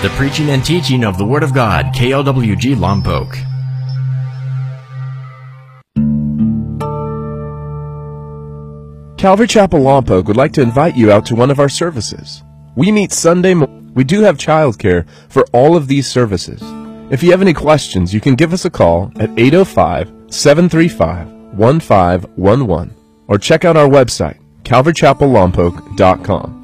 the preaching and teaching of the Word of God, KLWG Lompoc. Calvary Chapel Lompoc would like to invite you out to one of our services. We meet Sunday morning. We do have childcare for all of these services. If you have any questions, you can give us a call at 805-735-1511 or check out our website, calvarychapellompoc.com.